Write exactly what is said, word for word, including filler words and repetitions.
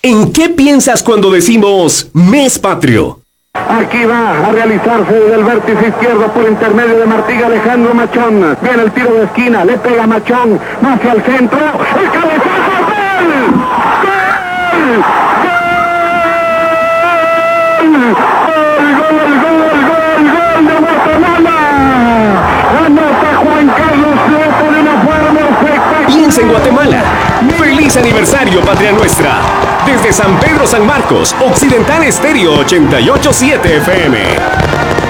¿En qué piensas cuando decimos Mes Patrio? Aquí va a realizarse desde el vértice izquierdo por intermedio de Martiga Alejandro Machón. Viene el tiro de esquina, le pega Machón, más hacia el centro. ¡El cabezazo! ¡Gol! ¡Gol! ¡Gol! ¡Gol, gol, gol, gol, gol de Guatemala! Anota Juan Carlos Soto de una forma espectacular. Piensa en Guatemala. ¡Feliz aniversario, Patria Nuestra! Desde San Pedro San Marcos, Occidental Estéreo ochenta y ocho punto siete F M.